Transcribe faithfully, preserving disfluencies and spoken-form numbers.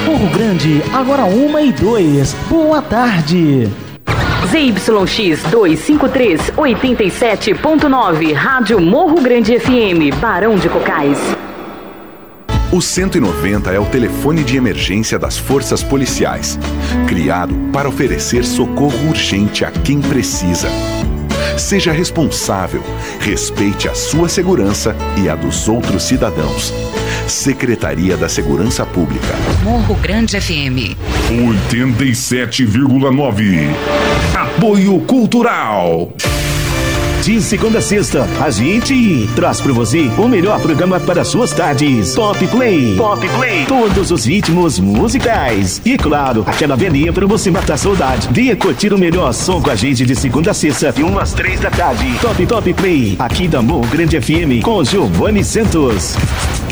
Morro Grande, agora uma e dois. Boa tarde. Z Y X duzentos e cinquenta e três, oitenta e sete ponto nove, Rádio Morro Grande F M, Barão de Cocais. O cento e noventa é o telefone de emergência das forças policiais, criado para oferecer socorro urgente a quem precisa. Seja responsável, respeite a sua segurança e a dos outros cidadãos. Secretaria da Segurança Pública. Morro Grande F M. oitenta e sete vírgula nove. Apoio Cultural. De segunda a sexta, a gente traz para você o melhor programa para suas tardes. Pop Play. Pop Play. Todos os ritmos musicais. E claro, aquela velhinha para você matar a saudade. Venha curtir o melhor som com a gente de segunda a sexta, e umas três da tarde. Top Top Play, aqui da Morro Grande F M, com Giovanni Santos.